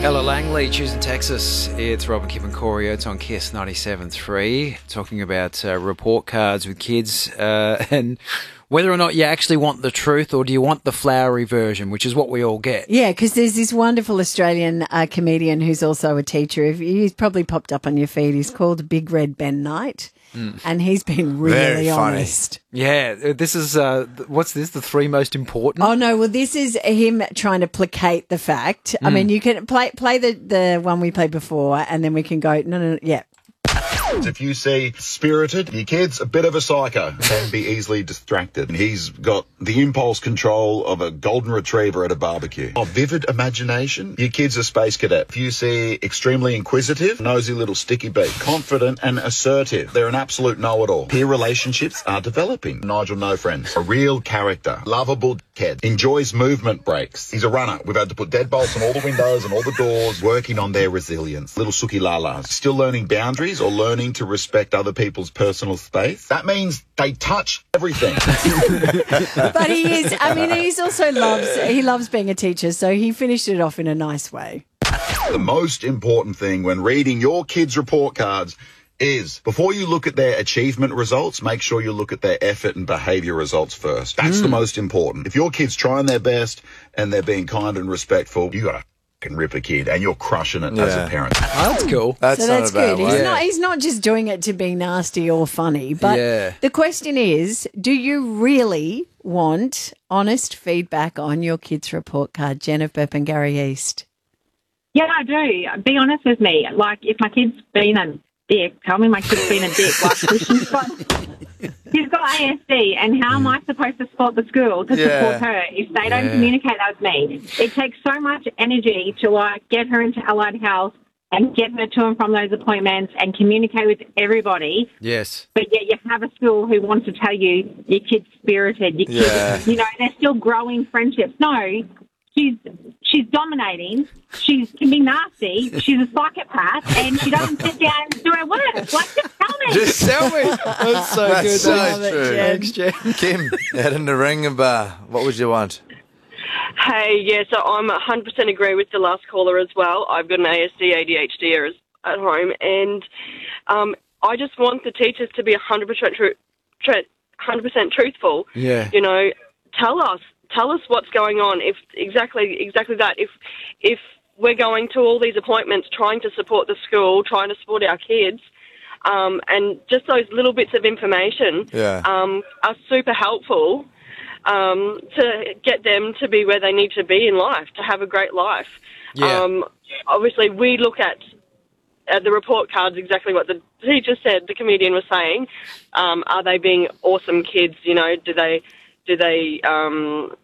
Ella Langley, Choosing Texas. It's Robin, Kip and Corey. It's on KISS 97.3, talking about report cards with kids and whether or not you actually want the truth or do you want the flowery version, which is what we all get. Yeah, because there's this wonderful Australian comedian who's also a teacher. He's probably popped up on your feed. He's called Big Red Ben Knight, and he's been really honest. Yeah, this is, what's this, the three most important? Oh, no, well, this is him trying to placate the fact. I mean, you can play the one we played before, and then we can go, no, yeah. If you see Spirited, your kid's a bit of a psycho, can be easily distracted. And he's got the impulse control of a golden retriever at a barbecue. A vivid imagination, your kid's a space cadet. If you see extremely inquisitive, nosy little sticky beak, confident and assertive, they're an absolute know-it-all. Peer relationships are developing. Nigel, no friends. A real character. Lovable kid. Enjoys movement breaks. He's a runner. We've had to put deadbolts on all the windows and all the doors, working on their resilience. Little Suki Lalas. Still learning boundaries or learning to respect other people's personal space. That means they touch everything. But he's also loves being a teacher, so he finished it off in a nice way. The most important thing when reading your kids' report cards is, before you look at their achievement results, make sure you look at their effort and behaviour results first. That's the most important. If your kid's trying their best and they're being kind and respectful, you got to rip a kid and you're crushing it as a parent. Oh, that's cool. That's good. He's not just doing it to be nasty or funny, but the question is, do you really want honest feedback on your kids' report card? Jen of Burpengary East. Yeah, I do. Be honest with me. Like, if my kid's been a dick, tell me my kid's been a dick. Like, she's got ASD, and how am I supposed to support the school to support her if they don't communicate that with me? It takes so much energy to, like, get her into Allied Health and get her to and from those appointments and communicate with everybody. Yes. But yet you have a school who wants to tell you your kid's spirited, your kid, they're still growing friendships. No, she's dominating. She can be nasty. She's a psychopath, and she doesn't sit down and do her work. Like, just tell me. Just tell me. That's so good. That's so true. Thanks, Jen. Kim, out in the Ringaba, what would you want? Hey, yeah, so I'm 100% agree with the last caller as well. I've got an ASD, ADHD at home, and I just want the teachers to be 100% 100% truthful. Yeah. You know, tell us what's going on. If exactly that. If we're going to all these appointments, trying to support the school, trying to support our kids, and just those little bits of information are super helpful. To get them to be where they need to be in life, to have a great life. Yeah. Obviously, we look at the report cards, exactly what the teacher said, the comedian was saying. Are they being awesome kids? You know, do they